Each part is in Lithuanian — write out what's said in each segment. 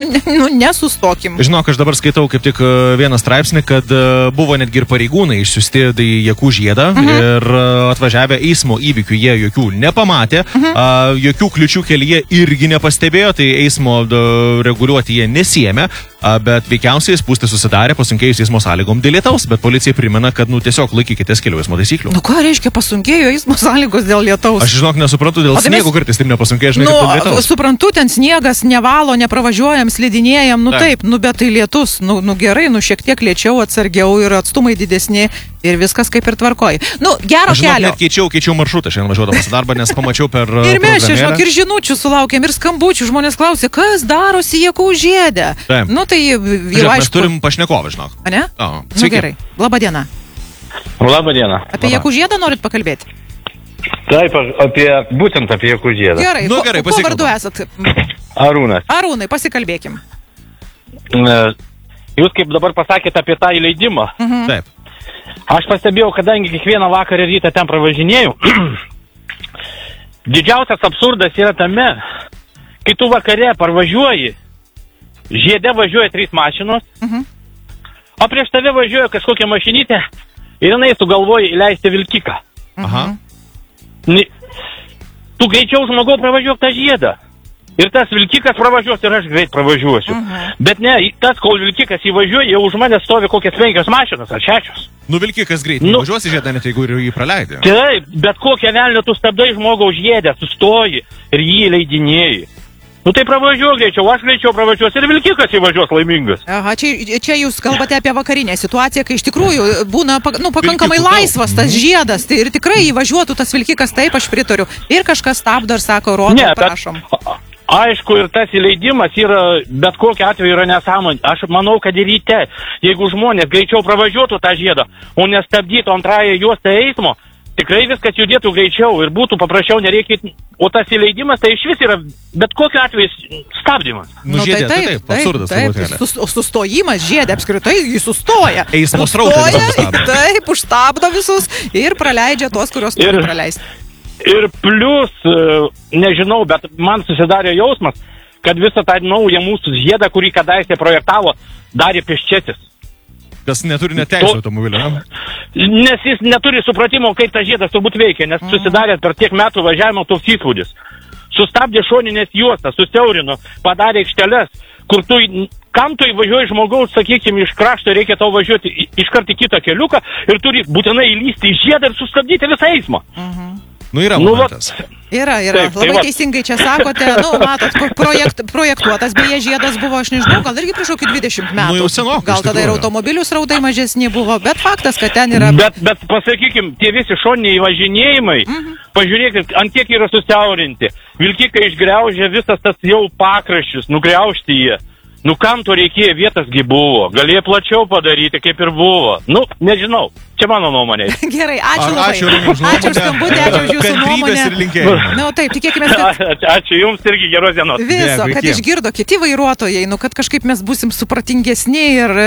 nesustokim. Žinok, aš dabar skaitau kaip tik vieną straipsnį, kad buvo netgi ir pareigūnai išsiųsti į Jakų žiedą ir atvažiavę eismo įvykių jie jokių nepamatė, jokių kliučių kelyje irgi nepastebėjo, tai eismo reguliuoti jie nesiėmė, bet veikiausiai spūstis susidarė pasunkėjus eismo sąlygom dėl lietaus, bet policija primena, kad tiesiog laikykitės kelių eismo taisyklių. Ką reiškia pasunkėjo eismo sąlygos dėl lietaus? Aš žinok, nesuprantu, dėl sniego kartais taip nepasunkėjo, žinai, kaip dėl lietaus. Suprantu, ten sniegas nevalo, nepravažiuojam, slidinėjam, taip, bet tai lietus, gerai, šiek tiek lėčiau, atsargiau ir atstumai didesni ir viskas kaip ir tvarkoji. Gero kelio. Aš keičiau maršrutą šiandien važiuodamas į darbą, nes pamačiau per ir mes čia, žinok, ir žinučių sulaukėm, ir skambučių, žmonės klausė, kas darosi Jakų žiede. Tai jau aišku. Mes turim pašnekovą, žinok. Ne? Sveiki. Gerai. Labą dieną. Labą dieną. Apie Jakų žiedą norit pakalbėti? Taip, būtent apie Jakų žiedą. Gerai, ko vardu esat? Arūnas. Arūnai, pasikalbėkim. Jūs kaip dabar pasakėte apie tą įleidimą. Taip. Aš pastebėjau, kadangi kiekvieną vakarą ir rytą ten pravažinėjau, didžiausias absurdas yra tame, kai tu vakare parvažiuoji, žiede važiuoja 3 mašinos, o prieš tave važiuoja kažkokia mašinytė ir jinai sugalvoja įleisti vilkiką. Aha. Tu greičiau žmogau pravažiuok tą žiedą. Ir tas vilkikas pravažiuos ir aš greit pravažiuosiu. Bet ne, tas, kol vilkikas įvažiuoja, jau už mane stovi kokias 5 mašinas ar 6. Vilkikas greit važiuos į žiedą, net jeigu ir jį praleidė. Taip, bet kokią velnę tu stabdai žmogaus žiedę, sustoji ir jį leidinėjai. Tai pravažiuok greičiau, aš greičiau pravažiuosiu ir vilkikas įvažiuos laimingas. Aha, čia jūs kalbate apie vakarinę situaciją, kai iš tikrųjų būna pakankamai laisvas tas žiedas, tai ir tikrai įvažiuotų tas vilkikas, taip, aš pritariu. Ir kažkas stabdo ir sako, rodom, prašom. Aišku, ir tas įleidimas yra, bet kokiu atveju yra nesąmonė. Aš manau, kad ir ryte, jeigu žmonės greičiau pravažiuotų tą žiedą, o nestabdytų antrąją juostą eismo, tikrai viskas judėtų greičiau ir būtų paprasčiau, nereikėtų. O tas įleidimas tai iš vis yra bet kokiu atveju stabdymas. Žiedė, taip, absurdas. Sustojimas žiedė, apskritai jis sustoja. Eismo srautas. Taip, užstabdo visus ir praleidžia tuos, kuriuos turi praleisti. Ir plus, nežinau, bet man susidarė jausmas, kad visą tą naują mūsų žiedą, kurį kadaise projektavo, darė pėsčiasis. Kas neturi neteisų automobilio, ne? Nes jis neturi supratimo, kaip tas žiedas turbūt veikia, nes susidarė per tiek metų važiavimo toks įspūdis. Sustabdė šoninės juostas, susiaurino, padarė aikšteles, kur kam tu įvažiuoji žmogaus, sakykime, iš krašto reikia tau važiuoti iškart į kitą keliuką ir turi būtinai įlysti į žiedą ir sustabdyti visą eismą. Yra momentas. Yra. Labai teisingai čia sakote. Matot, projektuotas beje žiedas buvo, aš nežinau, gal irgi prieš kokį 20 metų. Jau senokai. Gal tada ir automobilių srautai mažesni buvo, bet faktas, kad ten yra... Bet pasakykime, tie visi šoniniai važinėjimai, pažiūrėkit, ant kiek yra susiaurinti. Vilkikai išgriaužė visas tas jau pakraščius, nugriaužti jie. Kam to reikėjo, vietasgi buvo. Galėjo plačiau padaryti, kaip ir buvo. Nežinau. Čia mano nuomonė. Gerai, ačiū labai. Ačiū už skambutį, ačiū už jūsų nuomonę. Taip, tikėkime, kad... Ačiū jums irgi, geros dienos. Viso, kad išgirdo kiti vairuotojai, kad kažkaip mes būsim supratingesni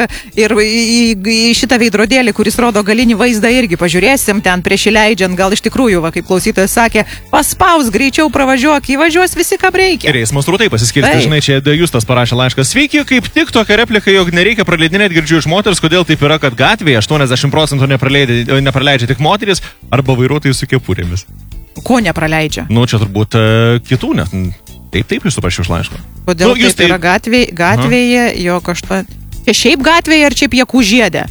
ir į šitą veidrodėlį, kuris rodo galinį vaizdą, irgi pažiūrėsim ten prieš įleidžiant, gal iš tikrųjų, kaip klausytojas sakė, paspaus, greičiau pravažiuok, įvažiuos visi, ką reikia. Ir eismo srautai pasiskirti, žinai, čia Justas parašė laišką. Sveiki, kaip tik tokia replika, jog nereikia praleidinėti, girdžiu iš moters, kodėl taip yra, kad gatvėje 80% nepraleidžia tik moteris arba vairuotojai su kepurėmis. Ko nepraleidžia? Čia turbūt kitų, net taip jūs suprašiu iš laiško. Kodėl taip yra gatvėje, jog čia šiaip gatvėje ar šiaip Jakų žiedė?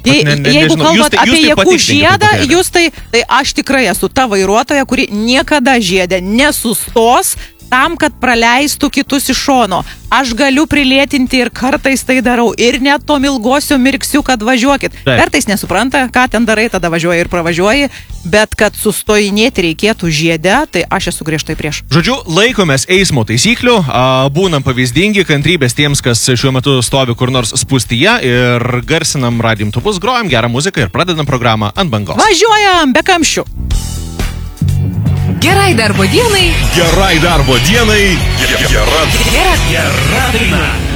Jeigu kalbat apie Jakų žiedą, jūs tai aš tikrai esu ta vairuotoja, kuri niekada žiedė nesustos tam, kad praleistų kitus iš šono. Aš galiu prilėtinti ir kartais tai darau. Ir net tom ilgosiu mirksiu, kad važiuokit. Kartais nesupranta, ką ten darai, tada važiuoji ir pravažiuoji. Bet kad sustojinėti reikėtų žiede, tai aš esu griežtai prieš. Žodžiu, laikomės eismo taisyklių, būnam pavyzdingi, kantrybės tiems, kas šiuo metu stovi kur nors spūstyje ir garsinam radijo imtuvus, grojam gerą muziką ir pradedam programą ant bangos. Važiuojam be kamščių. Gerai darbo dienai. Gerai darbo dienai. Gera daina.